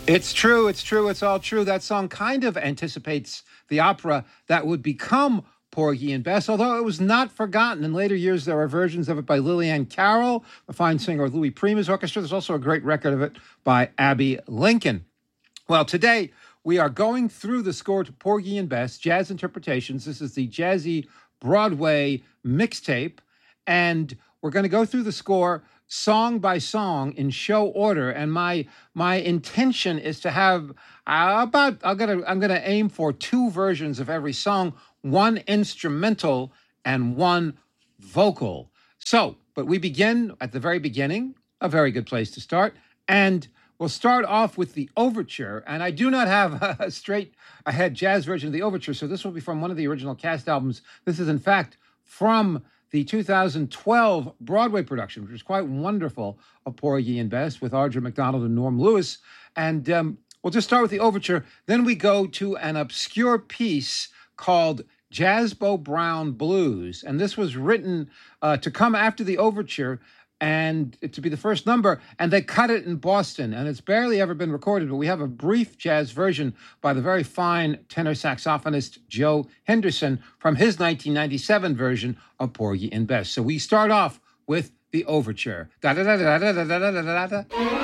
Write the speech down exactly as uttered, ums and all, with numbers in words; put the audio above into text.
It's true. It's true. It's all true. That song kind of anticipates the opera that would become Porgy and Bess, although it was not forgotten. In later years, there are versions of it by Lillian Carroll, a fine singer with Louis Prima's orchestra. There's also a great record of it by Abbey Lincoln. Well, today we are going through the score to Porgy and Bess, jazz interpretations. This is the Jazzy Broadway mixtape, and we're going to go through the score song by song in show order. And my my intention is to have uh, about I'm gonna I'm gonna aim for two versions of every song, one instrumental and one vocal. So, but we begin at the very beginning, a very good place to start, and we'll start off with the overture. And I do not have a straight ahead jazz version of the overture, so this will be from one of the original cast albums. This is, in fact, from the two thousand twelve Broadway production, which was quite wonderful, of Porgy and Bess with Audra McDonald and Norm Lewis. And um, we'll just start with the overture. Then we go to an obscure piece called Jazzbo Brown Blues. And this was written uh, to come after the overture and to be the first number, and they cut it in Boston, and it's barely ever been recorded, but we have a brief jazz version by the very fine tenor saxophonist Joe Henderson from his nineteen ninety-seven version of Porgy and Bess. So we start off with the overture. Da da da da da da da da da da.